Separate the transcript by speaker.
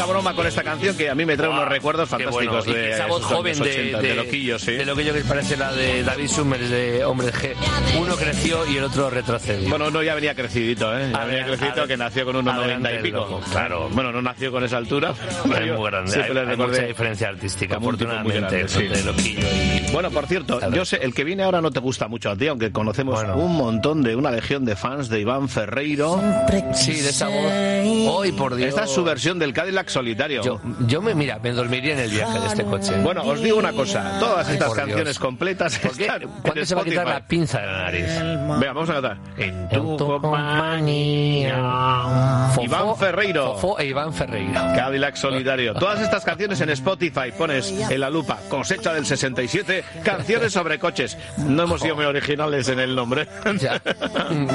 Speaker 1: poca broma con esta canción que a mí me trae unos recuerdos fantásticos
Speaker 2: bueno.
Speaker 1: de
Speaker 2: esa voz joven
Speaker 1: 80, de Loquillo, sí.
Speaker 2: De Loquillo, que parece la de David Summers de Hombres G. Uno creció y el otro retrocedió.
Speaker 1: Bueno, uno ya venía crecidito, ¿eh? Ya venía crecidito, que nació con 1,90 y pico.
Speaker 2: Loco, claro.
Speaker 1: Bueno, no nació con esa altura.
Speaker 2: Es muy grande. Hay mucha diferencia artística, afortunadamente, de Loquillo y...
Speaker 1: Bueno, por cierto, yo sé, el que viene ahora no te gusta mucho a ti, aunque conocemos un montón de una legión de fans de Iván Ferreiro.
Speaker 2: Sí, de esa voz. ¡Ay, por Dios!
Speaker 1: Esta es su versión del Cadillac Solitario.
Speaker 2: Yo me dormiría en el viaje de este coche.
Speaker 1: Bueno, os digo una cosa, todas estas canciones completas están
Speaker 2: ¿Cuándo se va a quitar la pinza de la nariz?
Speaker 1: Venga, vamos a cantar.
Speaker 2: En tu compañía.
Speaker 1: Iván Ferreiro.
Speaker 2: Fofó e Iván Ferreiro.
Speaker 1: Cadillac Solitario. Todas estas canciones en Spotify, pones en la lupa, cosecha del 67, canciones sobre coches. No hemos sido muy originales en el nombre.
Speaker 2: Ya.